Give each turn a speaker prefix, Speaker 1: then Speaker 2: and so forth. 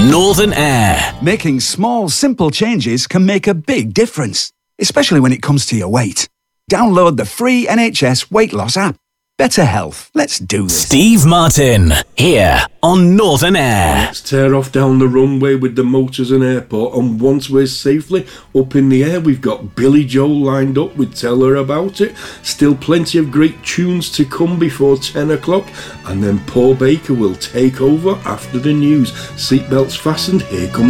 Speaker 1: Northern Air.
Speaker 2: Making small, simple changes can make a big difference, especially when it comes to your weight. Download the free NHS weight loss app. Better health. Let's do this.
Speaker 1: Steve Martin, here on Northern Air.
Speaker 3: Let's tear off down the runway with the motors and airport, and once we're safely up in the air, we've got Billy Joel lined up with Tell Her About It. Still plenty of great tunes to come before 10 o'clock, and then Paul Baker will take over after the news. Seatbelts fastened, here comes